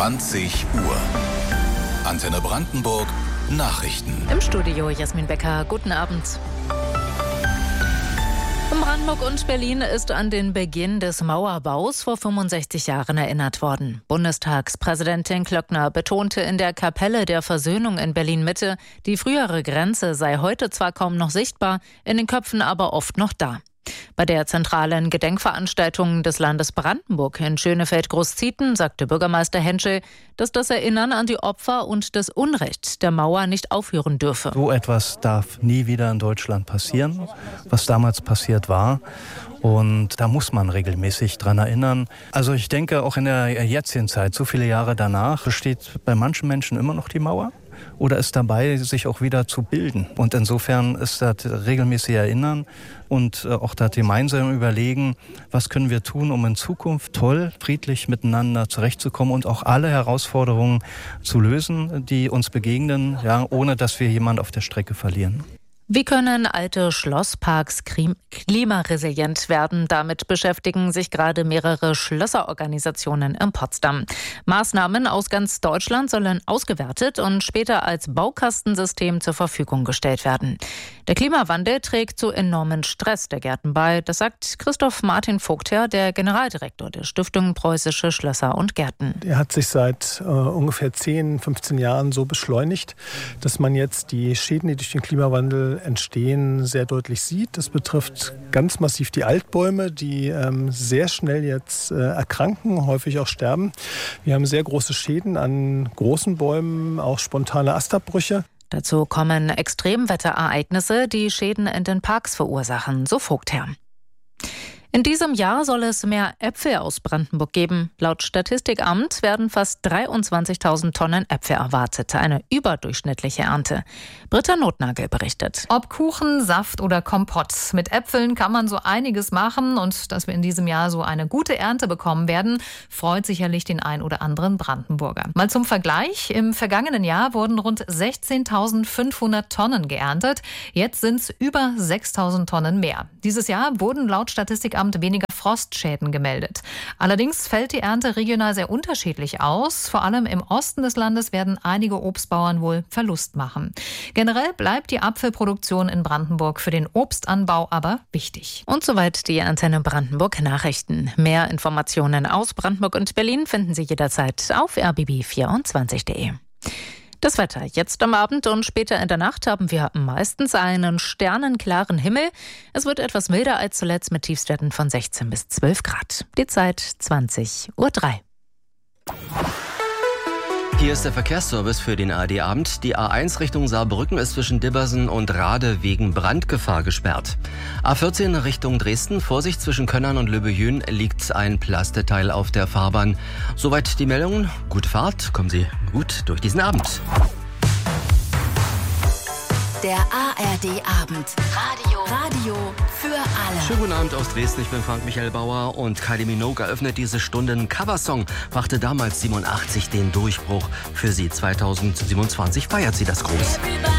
20 Uhr. Antenne Brandenburg Nachrichten. Im Studio Jasmin Becker. Guten Abend. In Brandenburg und Berlin ist an den Beginn des Mauerbaus vor 65 Jahren erinnert worden. Bundestagspräsidentin Klöckner betonte in der Kapelle der Versöhnung in Berlin-Mitte, die frühere Grenze sei heute zwar kaum noch sichtbar, in den Köpfen aber oft noch da. Bei der zentralen Gedenkveranstaltung des Landes Brandenburg in Schönefeld-Großzieten sagte Bürgermeister Henschel, dass das Erinnern an die Opfer und das Unrecht der Mauer nicht aufhören dürfe. So etwas darf nie wieder in Deutschland passieren, was damals passiert war. Und da muss man regelmäßig dran erinnern. Also ich denke, auch in der jetzigen Zeit, so viele Jahre danach, besteht bei manchen Menschen immer noch die Mauer oder ist dabei, sich auch wieder zu bilden. Und insofern ist das regelmäßig Erinnern und auch das gemeinsam Überlegen, was können wir tun, um in Zukunft toll, friedlich miteinander zurechtzukommen und auch alle Herausforderungen zu lösen, die uns begegnen, ja, ohne dass wir jemanden auf der Strecke verlieren. Wie können alte Schlossparks klimaresilient werden? Damit beschäftigen sich gerade mehrere Schlösserorganisationen in Potsdam. Maßnahmen aus ganz Deutschland sollen ausgewertet und später als Baukastensystem zur Verfügung gestellt werden. Der Klimawandel trägt zu enormen Stress der Gärten bei. Das sagt Christoph Martin Vogtherr, der Generaldirektor der Stiftung Preußische Schlösser und Gärten. Er hat sich seit ungefähr 10, 15 Jahren so beschleunigt, dass man jetzt die Schäden, die durch den Klimawandel entstehen, sehr deutlich sieht. Das betrifft ganz massiv die Altbäume, die sehr schnell jetzt erkranken, häufig auch sterben. Wir haben sehr große Schäden an großen Bäumen, auch spontane Astabbrüche. Dazu kommen Extremwetterereignisse, die Schäden in den Parks verursachen, so Vogtherr. In diesem Jahr soll es mehr Äpfel aus Brandenburg geben. Laut Statistikamt werden fast 23.000 Tonnen Äpfel erwartet. Eine überdurchschnittliche Ernte. Britta Notnagel berichtet. Ob Kuchen, Saft oder Kompott. Mit Äpfeln kann man so einiges machen. Und dass wir in diesem Jahr so eine gute Ernte bekommen werden, freut sicherlich den ein oder anderen Brandenburger. Mal zum Vergleich. Im vergangenen Jahr wurden rund 16.500 Tonnen geerntet. Jetzt sind es über 6.000 Tonnen mehr. Dieses Jahr wurden laut Statistikamt weniger Frostschäden gemeldet. Allerdings fällt die Ernte regional sehr unterschiedlich aus. Vor allem im Osten des Landes werden einige Obstbauern wohl Verlust machen. Generell bleibt die Apfelproduktion in Brandenburg für den Obstanbau aber wichtig. Und soweit die Antenne Brandenburg Nachrichten. Mehr Informationen aus Brandenburg und Berlin finden Sie jederzeit auf rbb24.de. Das Wetter. Jetzt am Abend und später in der Nacht haben wir meistens einen sternenklaren Himmel. Es wird etwas milder als zuletzt mit Tiefstwerten von 16 bis 12 Grad. Die Zeit 20:03 Uhr. Hier ist der Verkehrsservice für den ARD-Abend. Die A1 Richtung Saarbrücken ist zwischen Dibbersen und Rade wegen Brandgefahr gesperrt. A14 Richtung Dresden, Vorsicht, zwischen Könnern und Löbejün liegt ein Plasteteil auf der Fahrbahn. Soweit die Meldungen. Gute Fahrt, kommen Sie gut durch diesen Abend. Der ARD-Abend. Radio für alle. Schönen guten Abend aus Dresden, ich bin Frank-Michael Bauer und Kylie Minogue eröffnet diese Stunde. Ein Coversong brachte damals 87 den Durchbruch. Für sie 2027 feiert sie das groß.